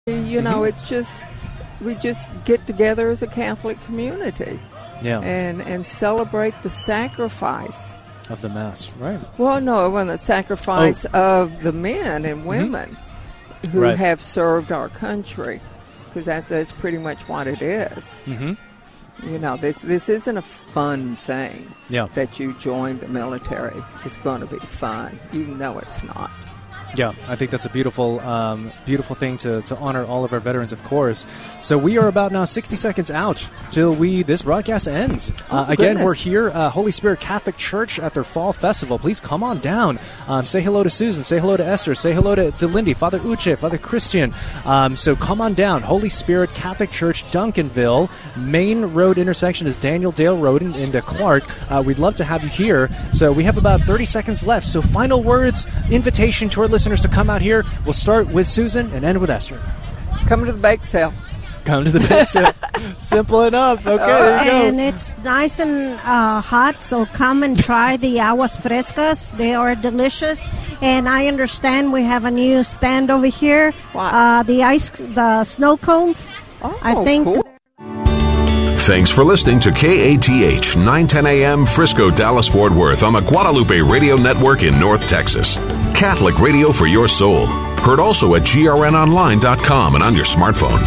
You know, it's just, we just get together as a Catholic community. Yeah. And celebrate the sacrifice. Of the Mass, right. Well, no, the sacrifice of the men and women who have served our country. Because that's pretty much what it is. You know, this isn't a fun thing that you joined the military. It's going to be fun. You know it's not. Yeah, I think that's a beautiful beautiful thing to honor all of our veterans, of course. So we are about now 60 seconds out till this broadcast ends. Again, we're here, Holy Spirit Catholic Church at their Fall Festival. Please come on down. Say hello to Susan. Say hello to Esther. Say hello to Lindy, Father Uche, Father Christian. So come on down. Holy Spirit Catholic Church, Duncanville. Main road intersection is Daniel Dale Road into Clark. We'd love to have you here. So we have about 30 seconds left. So final words, invitation to our listeners to come out here. We'll start with Susan and end with Esther. Come to the bake sale. Come to the bake sale. Simple enough. Okay, there you go. And it's nice and hot, so come and try the aguas frescas. They are delicious. And I understand we have a new stand over here. Wow. The snow cones. Oh, I think. Cool. Thanks for listening to KATH 910 AM Frisco, Dallas, Fort Worth on the Guadalupe Radio Network in North Texas. Catholic radio for your soul. Heard also at grnonline.com and on your smartphone.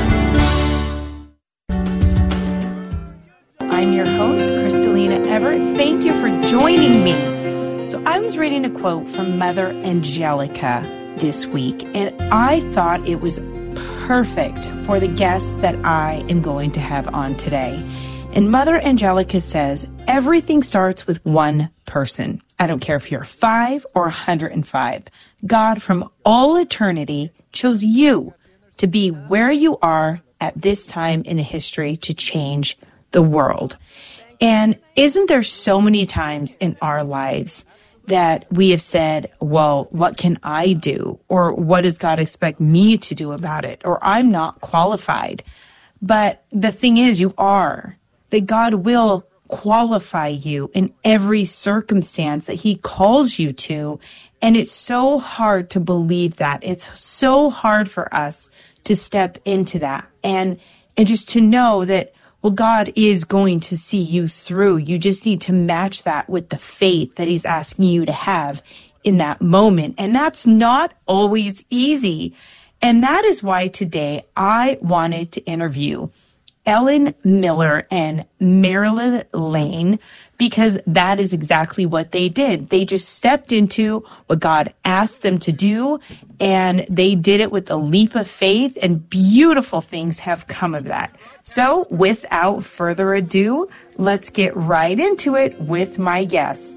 I'm your host, Kristalina Everett. Thank you for joining me. So I was reading a quote from Mother Angelica this week, and I thought it was perfect for the guests that I am going to have on today. And Mother Angelica says, everything starts with one person. I don't care if you're 5 or 105. God from all eternity chose you to be where you are at this time in history to change the world. And isn't there so many times in our lives that we have said, well, what can I do? Or what does God expect me to do about it? Or I'm not qualified. But the thing is, you are. That God will qualify you in every circumstance that he calls you to. And it's so hard to believe that. It's so hard for us to step into that. And just to know that, well, God is going to see you through. You just need to match that with the faith that he's asking you to have in that moment. And that's not always easy. And that is why today I wanted to interview Ellen Miller and Marilyn Lane, because that is exactly what they did. They just stepped into what God asked them to do, and they did it with a leap of faith, and beautiful things have come of that. So without further ado, let's get right into it with my guests.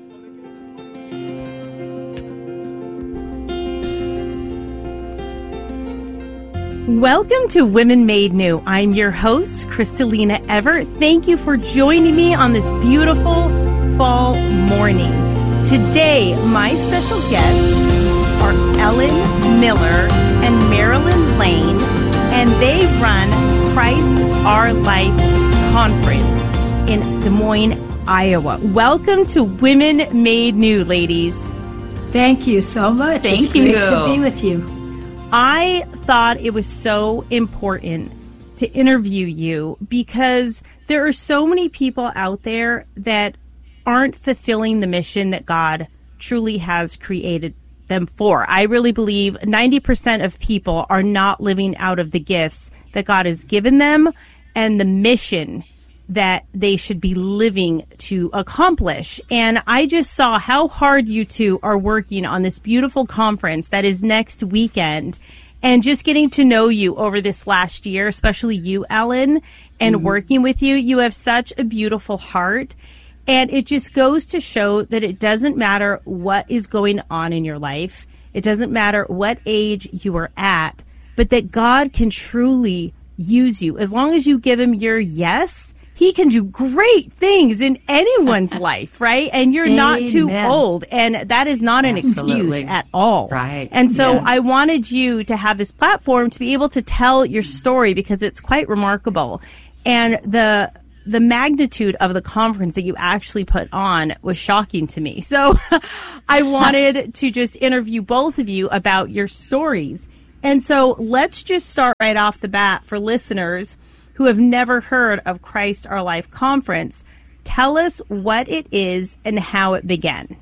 Welcome to Women Made New. I'm your host, Kristalina Everett. Thank you for joining me on this beautiful fall morning. Today, my special guests are Ellen Miller and Marilyn Lane, and they run Christ Our Life Conference in Des Moines, Iowa. Welcome to Women Made New, ladies. Thank you so much. Thank you. It's great to be with you. I thought it was so important to interview you because there are so many people out there that aren't fulfilling the mission that God truly has created them for. I really believe 90% of people are not living out of the gifts that God has given them and the mission that they should be living to accomplish. And I just saw how hard you two are working on this beautiful conference that is next weekend. And just getting to know you over this last year, especially you, Ellen, and working with you, you have such a beautiful heart. And it just goes to show that it doesn't matter what is going on in your life. It doesn't matter what age you are at, but that God can truly use you. As long as you give him your yes, he can do great things in anyone's life, right? And you're not too old. And that is not an excuse at all. Right. And so I wanted you to have this platform to be able to tell your story because it's quite remarkable. And the magnitude of the conference that you actually put on was shocking to me. So I wanted to just interview both of you about your stories. And so let's just start right off the bat for listeners who have never heard of Christ Our Life Conference. Tell us what it is and how it began.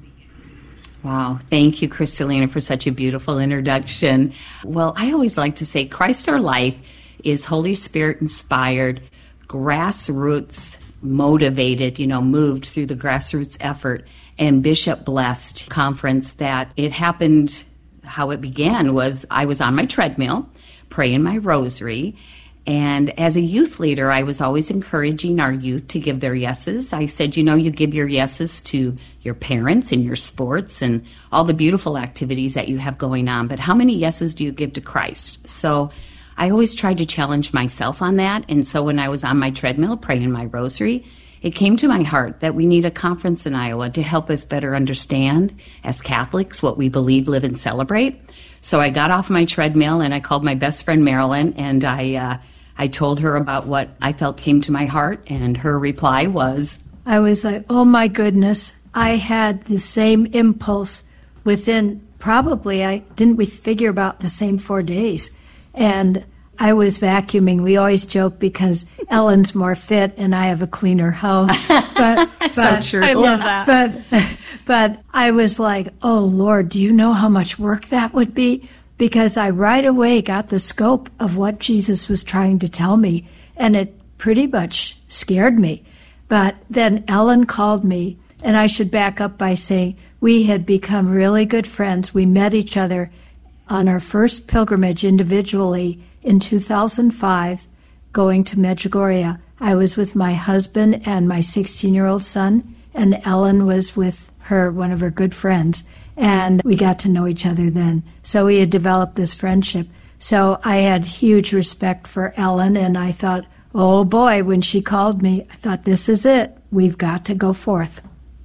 Wow. Thank you, Kristalina, for such a beautiful introduction. Well, I always like to say Christ Our Life is Holy Spirit inspired, grassroots motivated, moved through the grassroots effort and Bishop blessed conference. That it happened, how it began was I was on my treadmill praying my rosary. And as a youth leader, I was always encouraging our youth to give their yeses. I said, you give your yeses to your parents and your sports and all the beautiful activities that you have going on, but how many yeses do you give to Christ? So I always tried to challenge myself on that. And so when I was on my treadmill praying my rosary, it came to my heart that we need a conference in Iowa to help us better understand as Catholics what we believe, live, and celebrate. So I got off my treadmill and I called my best friend Marilyn, and I told her about what I felt came to my heart, and her reply was, I was like, oh my goodness, I had the same impulse within didn't we figure about the same 4 days? And I was vacuuming. We always joke because Ellen's more fit and I have a cleaner house. But so true. I love that. But I was like, oh Lord, do you know how much work that would be? Because I right away got the scope of what Jesus was trying to tell me, and it pretty much scared me. But then Ellen called me, and I should back up by saying we had become really good friends. We met each other on our first pilgrimage individually in 2005, going to Medjugorje. I was with my husband and my 16-year-old son, and Ellen was with one of her good friends. And we got to know each other then. So we had developed this friendship. So I had huge respect for Ellen, and I thought, oh boy, when she called me, I thought, this is it. We've got to go forth.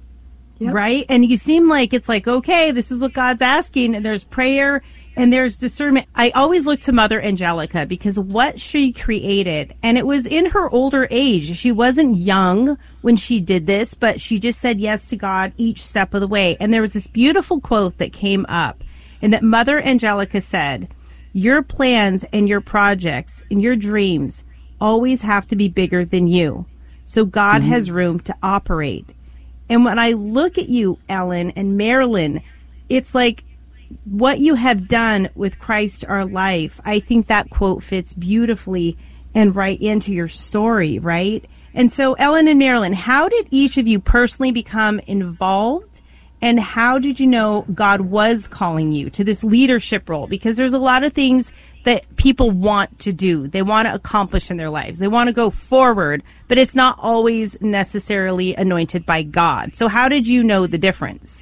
Yep. Right? And you seem like it's like, okay, this is what God's asking, and there's prayer and there's discernment. I always look to Mother Angelica because what she created, and it was in her older age. She wasn't young when she did this, but she just said yes to God each step of the way. And there was this beautiful quote that came up, and that Mother Angelica said, your plans and your projects and your dreams always have to be bigger than you. So God has room to operate. And when I look at you, Ellen and Marilyn, it's like what you have done with Christ Our Life. I think that quote fits beautifully and right into your story, right? And so, Ellen and Marilyn, how did each of you personally become involved, and how did you know God was calling you to this leadership role? Because there's a lot of things that people want to do. They want to accomplish in their lives. They want to go forward, but it's not always necessarily anointed by God. So how did you know the difference?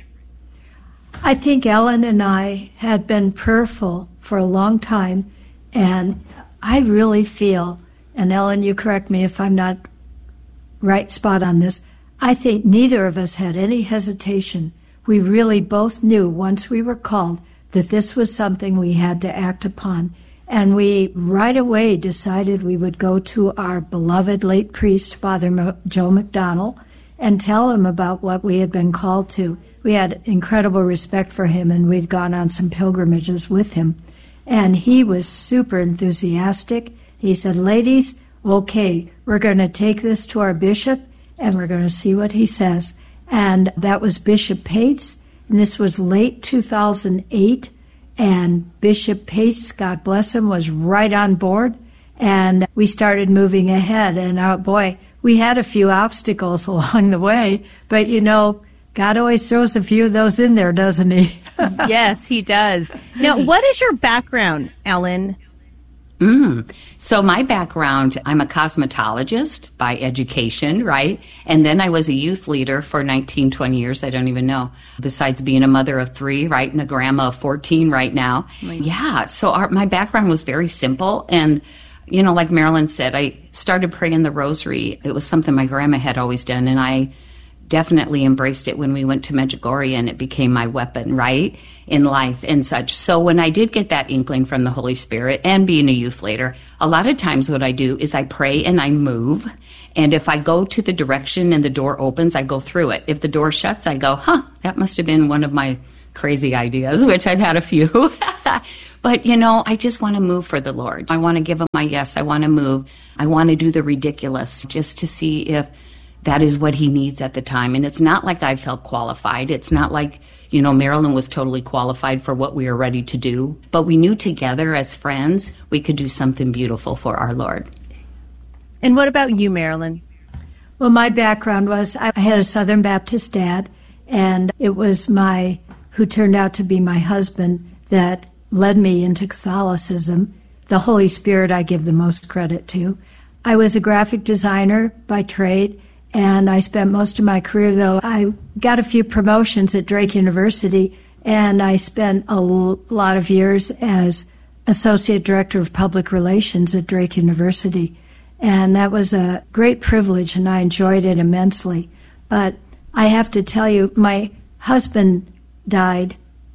I think Ellen and I had been prayerful for a long time, and I really feel, and Ellen, you correct me if I'm not right spot on this, I think neither of us had any hesitation. We really both knew once we were called that this was something we had to act upon. And we right away decided we would go to our beloved late priest, Father Joe McDonnell, and tell him about what we had been called to. We had incredible respect for him, and we'd gone on some pilgrimages with him. And he was super enthusiastic. He said, ladies, okay, we're going to take this to our bishop, and we're going to see what he says. And that was Bishop Pates, and this was late 2008. And Bishop Pace, God bless him, was right on board. And we started moving ahead. And oh boy, we had a few obstacles along the way. But God always throws a few of those in there, doesn't he? Yes, he does. Now, what is your background, Ellen? So my background, I'm a cosmetologist by education, right? And then I was a youth leader for 19, 20 years. I don't even know. Besides being a mother of 3, right? And a grandma of 14 right now. Yeah. So my background was very simple. And, like Marilyn said, I started praying the rosary. It was something my grandma had always done. And I definitely embraced it when we went to Medjugorje, and it became my weapon, right, in life and such. So when I did get that inkling from the Holy Spirit, and being a youth leader, a lot of times what I do is I pray and I move. And if I go to the direction and the door opens, I go through it. If the door shuts, I go, that must have been one of my crazy ideas, which I've had a few. But, I just want to move for the Lord. I want to give him my yes. I want to move. I want to do the ridiculous just to see if that is what he needs at the time. And it's not like I felt qualified. It's not like, Marilyn was totally qualified for what we were ready to do. But we knew together as friends, we could do something beautiful for our Lord. And what about you, Marilyn? Well, my background was I had a Southern Baptist dad, and it was who turned out to be my husband that led me into Catholicism. The Holy Spirit I give the most credit to. I was a graphic designer by trade, and I spent most of my career, though, I got a few promotions at Drake University, and I spent a lot of years as Associate Director of Public Relations at Drake University. And that was a great privilege, and I enjoyed it immensely. But I have to tell you, my husband died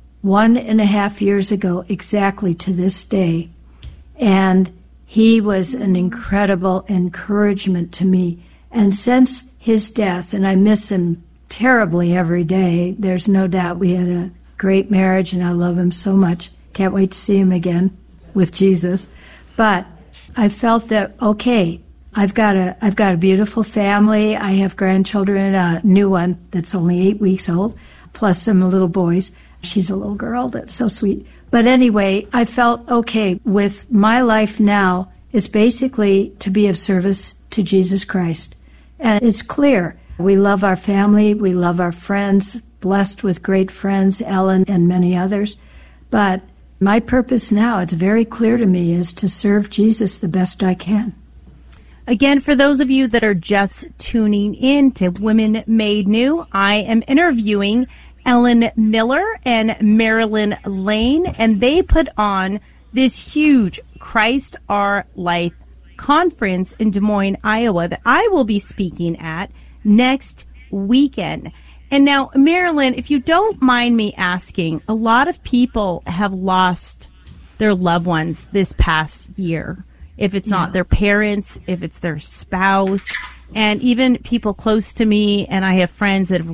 1.5 years ago, exactly to this day. And he was an incredible encouragement to me. And since his death, and I miss him terribly every day, there's no doubt we had a great marriage, and I love him so much. Can't wait to see him again with Jesus. But I felt that, okay, I've got a beautiful family. I have grandchildren, a new one that's only 8 weeks old, plus some little boys. She's a little girl. That's so sweet. But anyway, I felt, okay, with my life now is basically to be of service to Jesus Christ. And it's clear. We love our family. We love our friends, blessed with great friends, Ellen and many others. But my purpose now, it's very clear to me, is to serve Jesus the best I can. Again, for those of you that are just tuning in to Women Made New, I am interviewing Ellen Miller and Marilyn Lane, and they put on this huge Christ Our Life conference in Des Moines, Iowa, that I will be speaking at next weekend. And now, Marilyn, if you don't mind me asking, a lot of people have lost their loved ones this past year. If it's not their parents, if it's their spouse, and even people close to me, and I have friends that have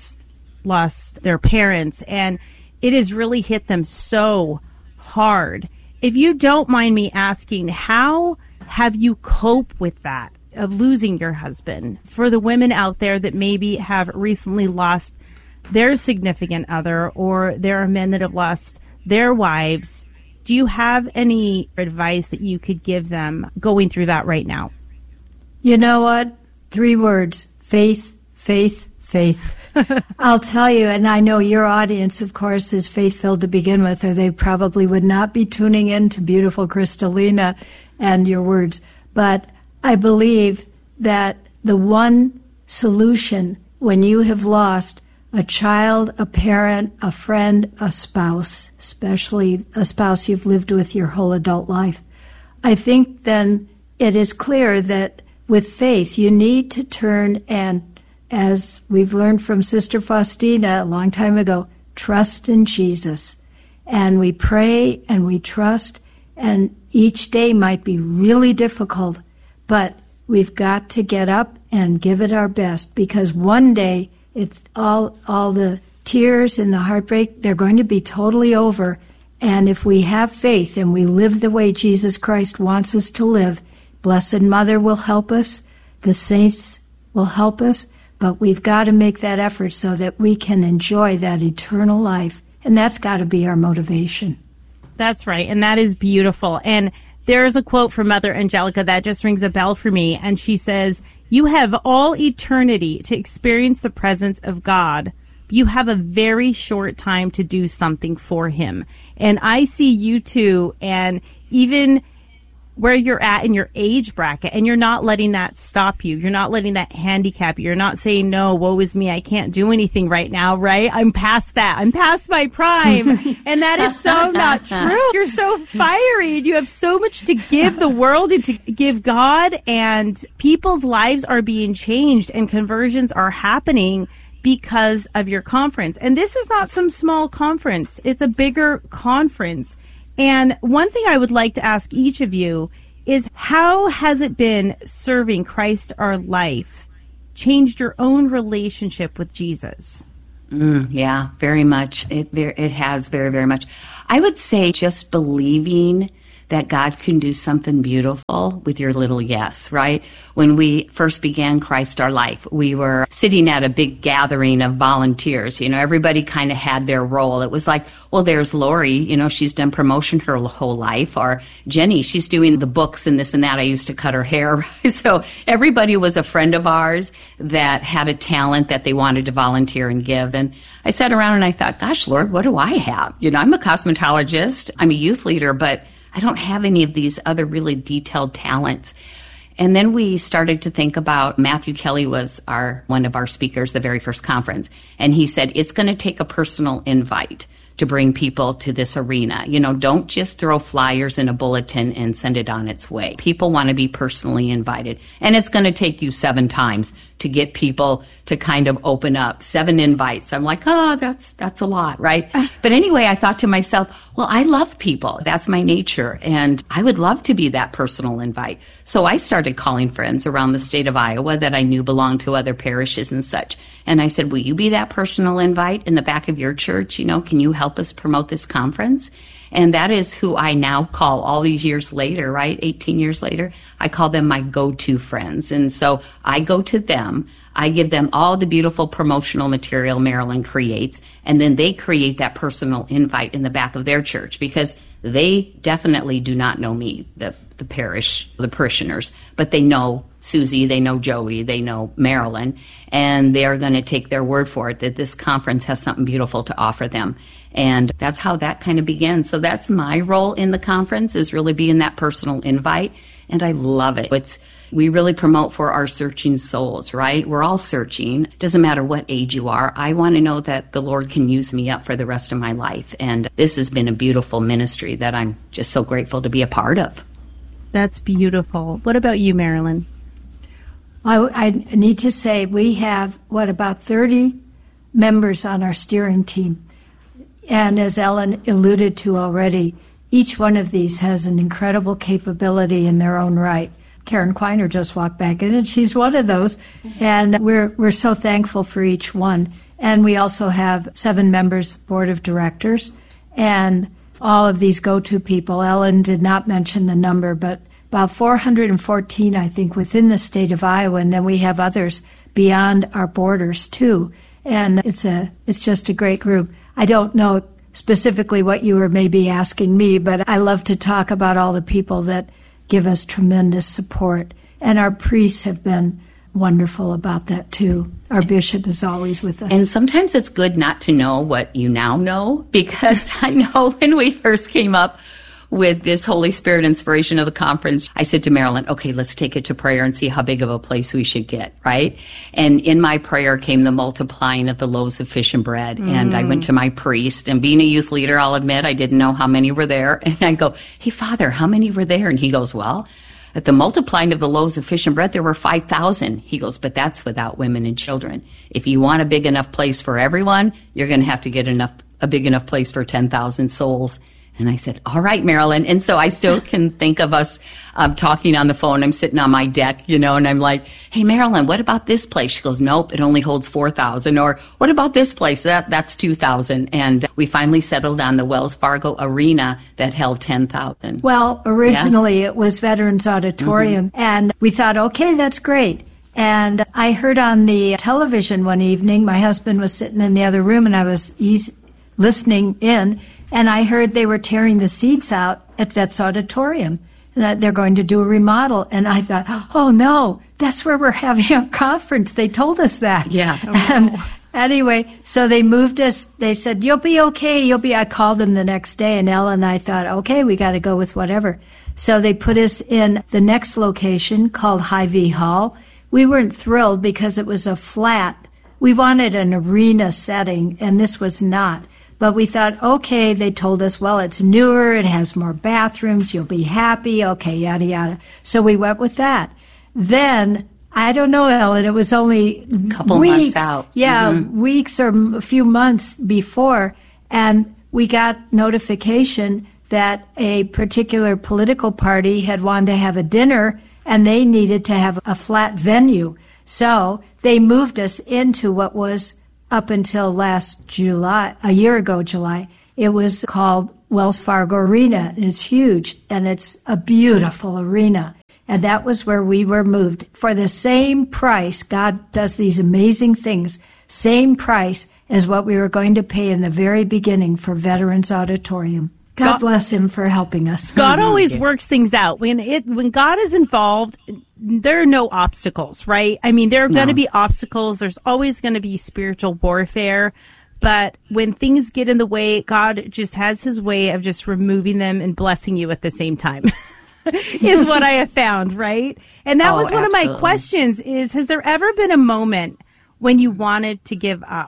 lost their parents, and it has really hit them so hard. If you don't mind me asking, how have you coped with that, of losing your husband? For the women out there that maybe have recently lost their significant other, or there are men that have lost their wives, do you have any advice that you could give them going through that right now? You know what? 3 words: faith, faith, faith. I'll tell you, and I know your audience, of course, is faith-filled to begin with, or they probably would not be tuning in to beautiful Kristalina and your words. But I believe that the one solution when you have lost a child, a parent, a friend, a spouse, especially a spouse you've lived with your whole adult life, I think then it is clear that with faith you need to turn and, as we've learned from Sister Faustina a long time ago, trust in Jesus. And we pray and we trust, and each day might be really difficult, but we've got to get up and give it our best, because one day it's all the tears and the heartbreak, they're going to be totally over. And if we have faith and we live the way Jesus Christ wants us to live, Blessed Mother will help us, the saints will help us, but we've got to make that effort so that we can enjoy that eternal life. And that's got to be our motivation. That's right. And that is beautiful. And there's a quote from Mother Angelica that just rings a bell for me. And she says, "You have all eternity to experience the presence of God. You have a very short time to do something for him." And I see you two, and even where you're at in your age bracket, and you're not letting that stop you. You're not letting that handicap you. You're not saying, no, woe is me, I can't do anything right now, right? I'm past that. I'm past my prime. And that is so not true. You're so fiery, and you have so much to give the world and to give God, and people's lives are being changed and conversions are happening because of your conference. And this is not some small conference. It's a bigger conference. And one thing I would like to ask each of you is, how has it been serving Christ Our Life changed your own relationship with Jesus? Yeah, very much. It has very, very much. I would say just believing that God can do something beautiful with your little yes, right? When we first began Christ Our Life, we were sitting at a big gathering of volunteers. Everybody kind of had their role. It was like, well, there's Lori, she's done promotion her whole life, or Jenny, she's doing the books and this and that. I used to cut her hair. So everybody was a friend of ours that had a talent that they wanted to volunteer and give. And I sat around and I thought, gosh, Lord, what do I have? I'm a cosmetologist, I'm a youth leader, but I don't have any of these other really detailed talents. And then we started to think about, Matthew Kelly was one of our speakers the very first conference, and he said, it's going to take a personal invite to bring people to this arena. Don't just throw flyers in a bulletin and send it on its way. People want to be personally invited. And it's going to take you 7 times to get people to kind of open up. 7 invites. I'm like, that's a lot, right? But anyway, I thought to myself, well, I love people. That's my nature. And I would love to be that personal invite. So I started calling friends around the state of Iowa that I knew belonged to other parishes and such. And I said, will you be that personal invite in the back of your church? Can you help us promote this conference? And that is who I now call, all these years later, right? 18 years later, I call them my go-to friends. And so I go to them. I give them all the beautiful promotional material Marilyn creates, and then they create that personal invite in the back of their church, because they definitely do not know me, the parish, the parishioners, but they know Susie, they know Joey, they know Marilyn, and they are going to take their word for it that this conference has something beautiful to offer them. And that's how that kind of began. So that's my role in the conference, is really being that personal invite. And I love it. We really promote for our searching souls, right? We're all searching. Doesn't matter what age you are. I want to know that the Lord can use me up for the rest of my life. And this has been a beautiful ministry that I'm just so grateful to be a part of. That's beautiful. What about you, Marilyn? I need to say we have, about 30 members on our steering team. And as Ellen alluded to already, each one of these has an incredible capability in their own right. Karen Quiner just walked back in, and she's one of those. And we're so thankful for each one. And we also have 7 members, board of directors, and all of these go-to people. Ellen did not mention the number, but about 414, I think, within the state of Iowa. And then we have others beyond our borders, too. And it's just a great group. I don't know specifically what you were maybe asking me, but I love to talk about all the people that give us tremendous support. And our priests have been wonderful about that, too. Our bishop is always with us. And sometimes it's good not to know what you now know, because I know when we first came up with this Holy Spirit inspiration of the conference, I said to Marilyn, okay, let's take it to prayer and see how big of a place we should get, right? And in my prayer came the multiplying of the loaves of fish and bread. And I went to my priest, and being a youth leader, I'll admit I didn't know how many were there. And I go, hey, Father, how many were there? And he goes, well, at the multiplying of the loaves of fish and bread, there were 5,000. He goes, but that's without women and children. If you want a big enough place for everyone, you're going to have to get a big enough place for 10,000 souls. And I said, all right, Marilyn. And so I still can think of us talking on the phone. I'm sitting on my deck, and I'm like, hey, Marilyn, what about this place? She goes, nope, it only holds 4,000. Or what about this place? That's 2,000. And we finally settled on the Wells Fargo Arena that held 10,000. Well, originally it was Veterans Auditorium. And we thought, okay, that's great. And I heard on the television one evening, my husband was sitting in the other room, and I was listening in, and I heard they were tearing the seats out at Vets Auditorium, and that they're going to do a remodel. And I thought, oh, no, that's where we're having a conference. They told us that. Yeah. And anyway, so they moved us. They said, you'll be okay. I called them the next day, and Ella and I thought, okay, we got to go with whatever. So they put us in the next location called Hy-Vee Hall. We weren't thrilled because it was a flat. We wanted an arena setting, and this was not. But we thought, okay, they told us, well, it's newer, it has more bathrooms, you'll be happy, okay, yada, yada. So we went with that. Then, I don't know, Ellen, it was only a couple weeks, months out. Yeah, weeks or a few months before, and we got notification that a particular political party had wanted to have a dinner, and they needed to have a flat venue. So they moved us into what was up until last July, a year ago, July, it was called Wells Fargo Arena. It's huge, and it's a beautiful arena. And that was where we were moved. For the same price, God does these amazing things, same price as what we were going to pay in the very beginning for Veterans Auditorium. God bless him for helping us. God always works things out. When God is involved, there are no obstacles, right? I mean, there are going to be obstacles. There's always going to be spiritual warfare. But when things get in the way, God just has his way of just removing them and blessing you at the same time, is what I have found, right? And that was one of my questions is, has there ever been a moment when you wanted to give up?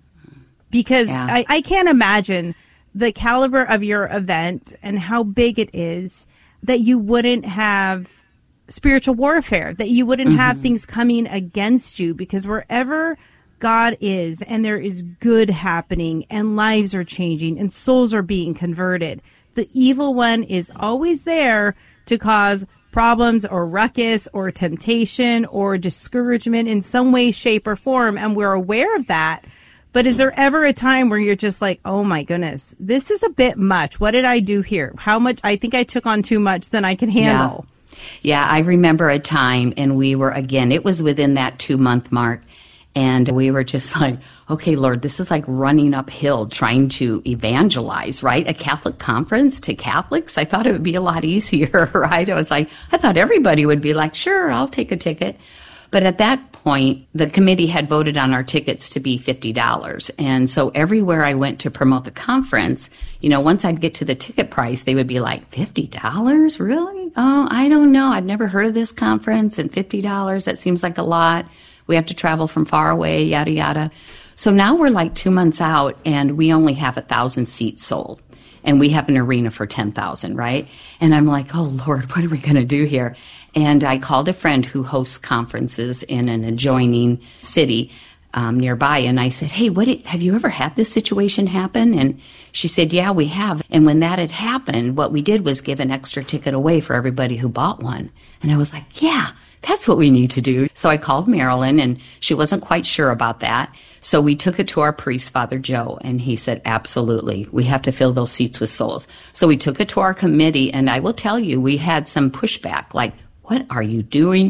Because I can't imagine the caliber of your event and how big it is that you wouldn't have spiritual warfare, that you wouldn't have things coming against you, because wherever God is and there is good happening and lives are changing and souls are being converted, the evil one is always there to cause problems or ruckus or temptation or discouragement in some way, shape, or form. And we're aware of that. But is there ever a time where you're just like, oh my goodness, this is a bit much. What did I do here? How much? I think I took on too much than I can handle. Yeah, I remember a time, and we were, again, it was within that 2-month mark. And we were just like, okay, Lord, this is like running uphill trying to evangelize, right? A Catholic conference to Catholics. I thought it would be a lot easier, right? I thought everybody would be like, sure, I'll take a ticket. But at that point, the committee had voted on our tickets to be $50. And so everywhere I went to promote the conference, once I'd get to the ticket price, they would be like, $50? Really? Oh, I don't know. I'd never heard of this conference, and $50, that seems like a lot. We have to travel from far away, yada, yada. So now we're like 2 months out, and we only have 1,000 seats sold. And we have an arena for 10,000, right? And I'm like, oh, Lord, what are we going to do here? And I called a friend who hosts conferences in an adjoining city nearby. And I said, hey, have you ever had this situation happen? And she said, yeah, we have. And when that had happened, what we did was give an extra ticket away for everybody who bought one. And I was like, yeah, that's what we need to do. So I called Marilyn, and she wasn't quite sure about that. So we took it to our priest, Father Joe, and he said, absolutely, we have to fill those seats with souls. So we took it to our committee, and I will tell you, we had some pushback, like, what are you doing?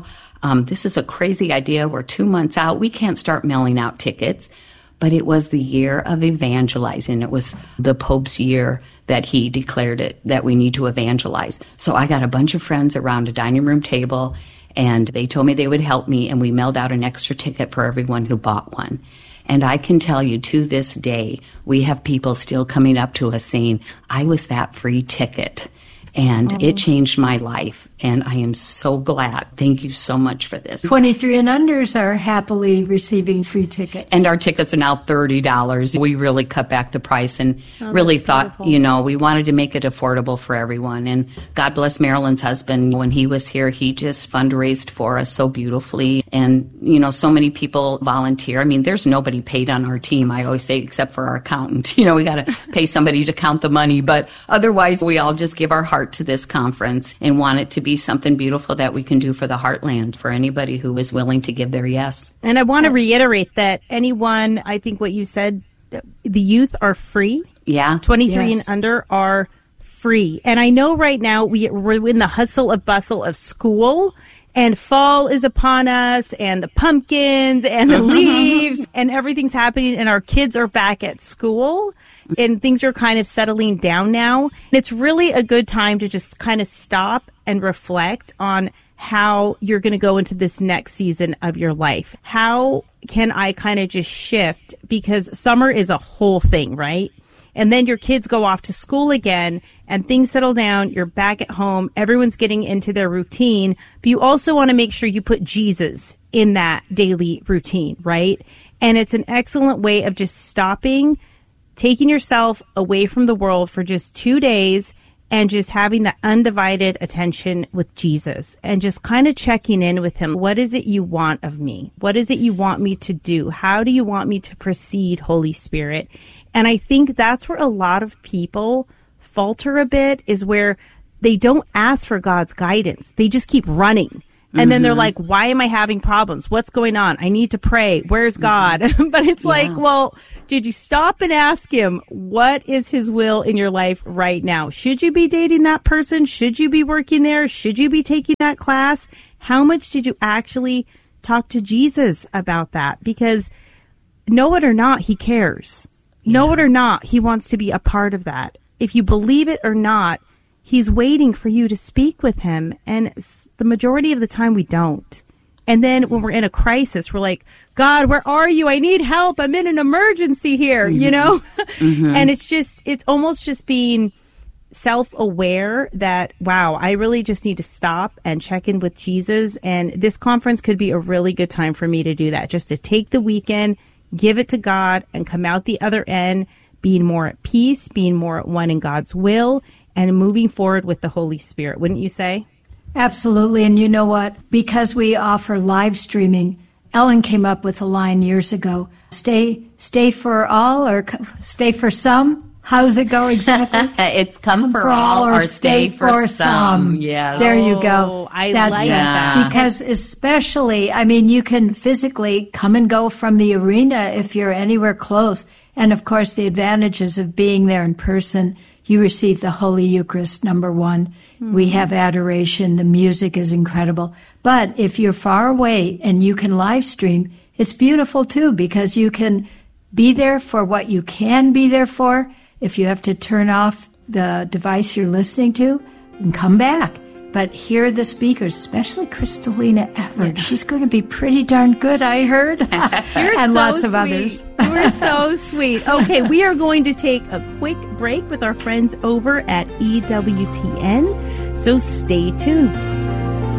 This is a crazy idea. We're 2 months out. We can't start mailing out tickets. But it was the year of evangelizing. It was the Pope's year that he declared it, that we need to evangelize. So I got a bunch of friends around a dining room table, and they told me they would help me, and we mailed out an extra ticket for everyone who bought one. And I can tell you, to this day, we have people still coming up to us saying, I was that free ticket. And it changed my life, and I am so glad. Thank you so much for this. 23 and unders are happily receiving free tickets. And our tickets are now $30. We really cut back the price and really thought, we wanted to make it affordable for everyone. And God bless Marilyn's husband. When he was here, he just fundraised for us so beautifully. And, so many people volunteer. I mean, there's nobody paid on our team, I always say, except for our accountant. We got to pay somebody to count the money. But otherwise, we all just give our heart to this conference and want it to be something beautiful that we can do for the Heartland, for anybody who is willing to give their yes. And I want to reiterate that anyone, I think what you said, the youth are free. Yeah. 23 and under are free. And I know right now we're in the hustle and bustle of school, and fall is upon us, and the pumpkins and the leaves and everything's happening, and our kids are back at school. And things are kind of settling down now. It's really a good time to just kind of stop and reflect on how you're going to go into this next season of your life. How can I kind of just shift? Because summer is a whole thing, right? And then your kids go off to school again and things settle down. You're back at home. Everyone's getting into their routine. But you also want to make sure you put Jesus in that daily routine, right? And it's an excellent way of just stopping, taking yourself away from the world for just 2 days and just having that undivided attention with Jesus and just kind of checking in with him. What is it you want of me? What is it you want me to do? How do you want me to proceed, Holy Spirit? And I think that's where a lot of people falter a bit, is where they don't ask for God's guidance. They just keep running. And then they're like, why am I having problems? What's going on? I need to pray. Where's God? But it's like, well, did you stop and ask him, what is his will in your life right now? Should you be dating that person? Should you be working there? Should you be taking that class? How much did you actually talk to Jesus about that? Because know it or not, he cares. Know it or not, he wants to be a part of that. If you believe it or not, he's waiting for you to speak with him. And the majority of the time we don't. And then when we're in a crisis, we're like, God, where are you? I need help. I'm in an emergency here, you know? And it's almost just being self-aware that, wow, I really just need to stop and check in with Jesus. And this conference could be a really good time for me to do that, just to take the weekend, give it to God, and come out the other end being more at peace, being more at one in God's will, and moving forward with the Holy Spirit. Wouldn't you say? Absolutely. And you know what? Because we offer live streaming, Ellen came up with a line years ago, stay for all or stay for some. How does it go exactly? It's come for all or stay for some. Yeah. There you go. I like that. Because especially, I mean, you can physically come and go from the arena if you're anywhere close. And of course, the advantages of being there in person, you receive the Holy Eucharist, number one. We have adoration. The music is incredible. But if you're far away and you can live stream, it's beautiful too, because you can be there for what you can be there for. If you have to turn off the device you're listening to, and come back. But hear the speakers, especially Kristalina Everett. Yeah. She's going to be pretty darn good, I heard. You're and so lots of sweet. others. You're so sweet. Okay, we are going to take a quick break with our friends over at EWTN. So stay tuned.